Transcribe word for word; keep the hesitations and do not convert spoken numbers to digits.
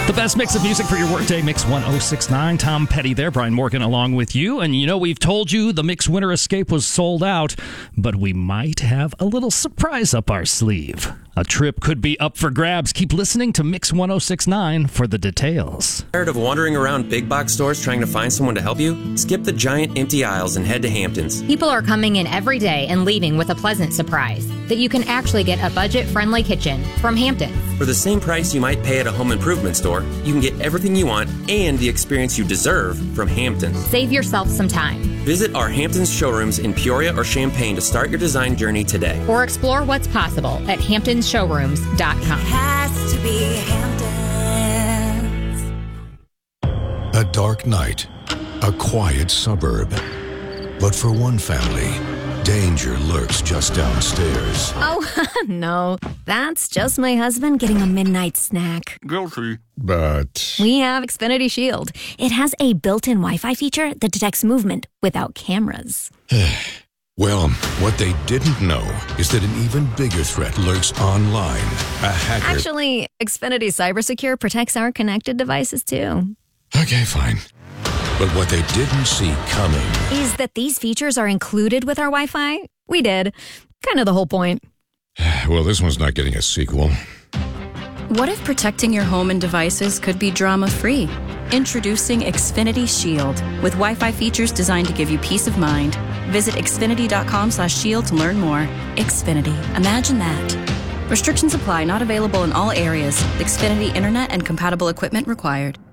The best mix of music for your workday, Mix one oh six point nine. Tom Petty there, Brian Morgan along with you. And you know, we've told you the Mix Winter Escape was sold out, but we might have a little surprise up our sleeve. A trip could be up for grabs. Keep listening to Mix one oh six point nine for the details. Tired of wandering around big box stores trying to find someone to help you? Skip the giant empty aisles and head to Hamptons. People are coming in every day and leaving with a pleasant surprise that you can actually get a budget-friendly kitchen from Hamptons. For the same price you might pay at a home improvement store, you can get everything you want and the experience you deserve from Hamptons. Save yourself some time. Visit our Hamptons showrooms in Peoria or Champaign to start your design journey today. Or explore what's possible at hamptons showrooms dot com. Has to be Hamptons. A dark night, a quiet suburb. But for one family, danger lurks just downstairs. Oh, no. That's just my husband getting a midnight snack. Guilty. But We have Xfinity Shield. It has a built-in Wi-Fi feature that detects movement without cameras. well, what they didn't know is that an even bigger threat lurks online. A hacker. Actually, Xfinity Cybersecure protects our connected devices, too. Okay, fine. But what they didn't see coming Is that these features are included with our Wi-Fi? We did. Kind of the whole point. Well, this one's not getting a sequel. What if protecting your home and devices could be drama-free? Introducing Xfinity Shield, with Wi-Fi features designed to give you peace of mind. Visit xfinity dot com slash shield to learn more. Xfinity. Imagine that. Restrictions apply. Not available in all areas. Xfinity Internet and compatible equipment required.